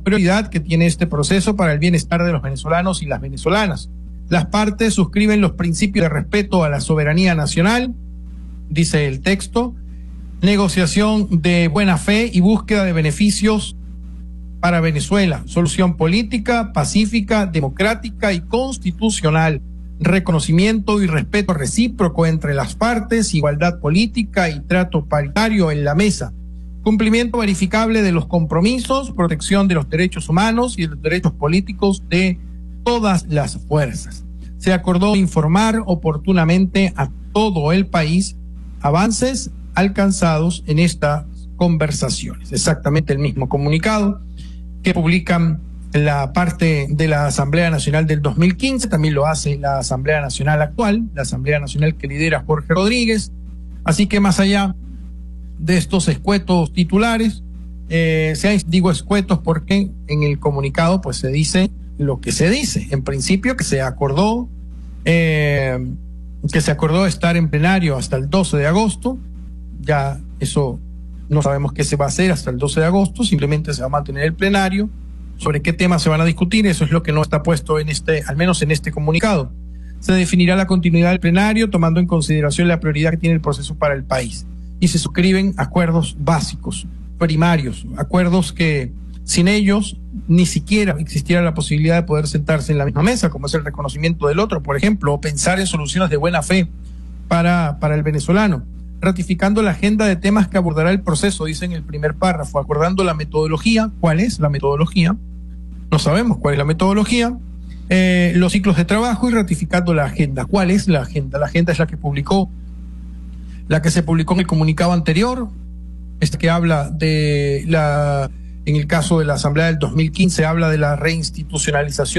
prioridad que tiene este proceso para el bienestar de los venezolanos y las venezolanas. Las partes suscriben los principios de respeto a la soberanía nacional, dice el texto, negociación de buena fe y búsqueda de beneficios para Venezuela, solución política, pacífica, democrática y constitucional, reconocimiento y respeto recíproco entre las partes, igualdad política y trato paritario en la mesa, cumplimiento verificable de los compromisos, protección de los derechos humanos y de los derechos políticos de todas las fuerzas. Se acordó informar oportunamente a todo el país avances alcanzados en estas conversaciones. Exactamente el mismo comunicado que publican la parte de la Asamblea Nacional del 2015, también lo hace la Asamblea Nacional actual, la Asamblea Nacional que lidera Jorge Rodríguez. Así que más allá de estos escuetos titulares, digo escuetos porque en el comunicado pues se dice lo que se dice. En principio que se acordó estar en plenario hasta el 12 de agosto. Ya eso no sabemos qué se va a hacer hasta el 12 de agosto, simplemente se va a mantener el plenario. Sobre qué temas se van a discutir, eso es lo que no está puesto en al menos en este comunicado. Se definirá la continuidad del plenario tomando en consideración la prioridad que tiene el proceso para el país. Y se suscriben acuerdos básicos, primarios, acuerdos que sin ellos ni siquiera existiera la posibilidad de poder sentarse en la misma mesa, como es el reconocimiento del otro, por ejemplo, o pensar en soluciones de buena fe para el venezolano. Ratificando la agenda de temas que abordará el proceso, dice en el primer párrafo, acordando la metodología. ¿Cuál es la metodología? No sabemos cuál es la metodología. Los ciclos de trabajo y ratificando la agenda. ¿Cuál es la agenda? La agenda es la que se publicó en el comunicado anterior, que habla en el caso de la Asamblea del 2015, habla de la reinstitucionalización